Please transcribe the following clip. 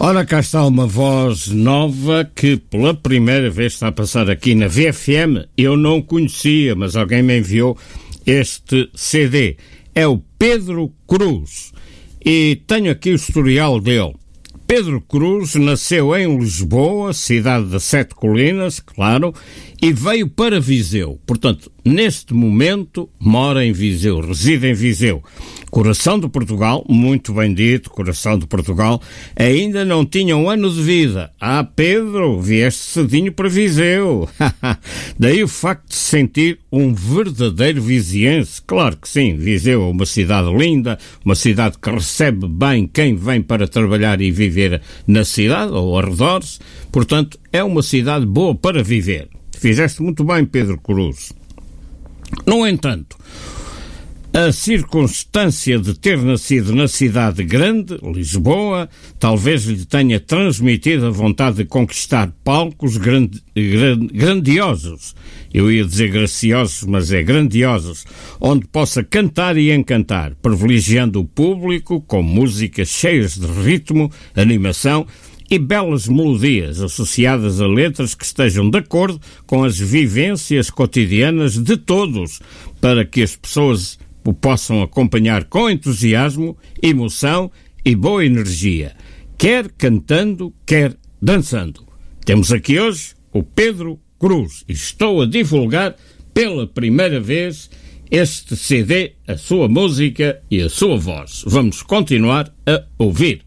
Ora, cá está uma voz nova que pela primeira vez está a passar aqui na VFM. Eu não conhecia, mas alguém me enviou este CD. É o Pedro Cruz. E tenho aqui o historial dele. Pedro Cruz nasceu em Lisboa, cidade das Sete Colinas, claro, e veio para Viseu. Portanto, neste momento, mora em Viseu, reside em Viseu. Coração de Portugal, muito bem dito, coração de Portugal, ainda não tinha um ano de vida. Ah, Pedro, vieste cedinho para Viseu. Daí o facto de se sentir um verdadeiro viziense. Claro que sim, Viseu é uma cidade linda, uma cidade que recebe bem quem vem para trabalhar e viver na cidade ou arredores. Portanto, é uma cidade boa para viver. Fizeste muito bem, Pedro Cruz. No entanto, a circunstância de ter nascido na cidade grande, Lisboa, talvez lhe tenha transmitido a vontade de conquistar palcos grandiosos. Eu ia dizer graciosos, mas é grandiosos, onde possa cantar e encantar, privilegiando o público com músicas cheias de ritmo, animação e belas melodias associadas a letras que estejam de acordo com as vivências cotidianas de todos, para que as pessoas o possam acompanhar com entusiasmo, emoção e boa energia, quer cantando, quer dançando. Temos aqui hoje o Pedro Cruz e estou a divulgar pela primeira vez este CD, a sua música e a sua voz. Vamos continuar a ouvir.